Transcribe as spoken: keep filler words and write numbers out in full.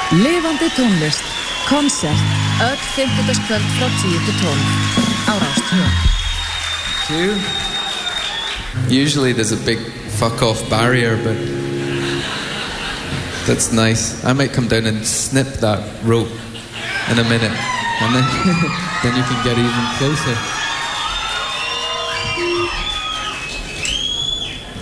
Lifandi tónlist, konsert, öll fimmtudagskvöld frá tíu til tólf á Rás tvö. Two. Usually there's a big fuck off barrier, but that's nice. I might come down and snip that rope in a minute, and then then you can get even closer.